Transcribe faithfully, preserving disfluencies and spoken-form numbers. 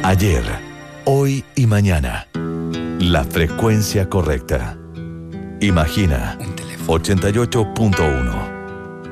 Ayer, hoy y mañana. La frecuencia correcta. Imagina ochenta y ocho punto uno.